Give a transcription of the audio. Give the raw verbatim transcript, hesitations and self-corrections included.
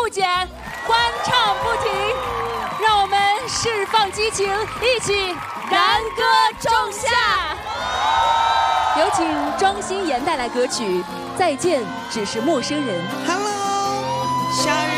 不减，欢唱不停。让我们释放激情，一起燃歌仲夏。有请庄心妍带来歌曲《再见只是陌生人》。 Hello， 夏日。